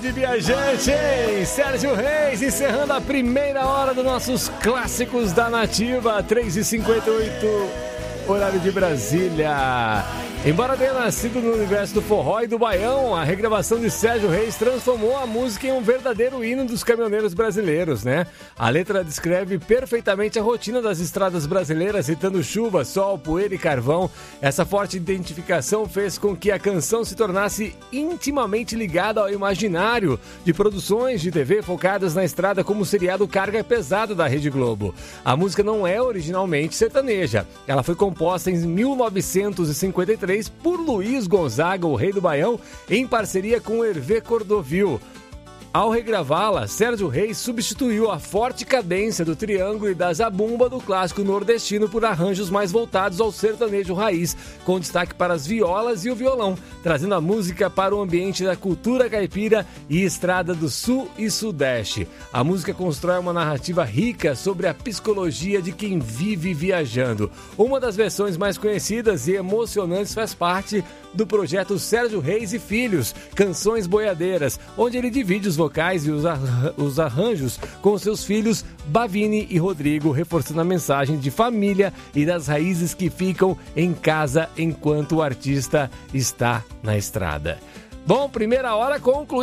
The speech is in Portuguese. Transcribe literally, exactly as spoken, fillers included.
tarde, viajante! Sérgio Reis encerrando a primeira hora dos nossos clássicos da Nativa, três e cinquenta e oito, horário de Brasília. Embora tenha nascido no universo do forró e do baião, a regravação de Sérgio Reis transformou a música em um verdadeiro hino dos caminhoneiros brasileiros, né? A letra descreve perfeitamente a rotina das estradas brasileiras, citando chuva, sol, poeira e carvão. Essa forte identificação fez com que a canção se tornasse intimamente ligada ao imaginário de produções de T V focadas na estrada, como o seriado Carga Pesada da Rede Globo. A música não é originalmente sertaneja. Ela foi composta em mil novecentos e cinquenta e três por Luiz Gonzaga, o Rei do Baião, em parceria com Hervé Cordovil. Ao regravá-la, Sérgio Reis substituiu a forte cadência do triângulo e da zabumba do clássico nordestino por arranjos mais voltados ao sertanejo raiz, com destaque para as violas e o violão, trazendo a música para o ambiente da cultura caipira e estrada do sul e sudeste. A música constrói uma narrativa rica sobre a psicologia de quem vive viajando. Uma das versões mais conhecidas e emocionantes faz parte do projeto Sérgio Reis e Filhos, Canções Boiadeiras, onde ele divide os vocais e os, arran- os arranjos com seus filhos Bavini e Rodrigo, reforçando a mensagem de família e das raízes que ficam em casa enquanto o artista está na estrada. Bom, primeira hora concluída.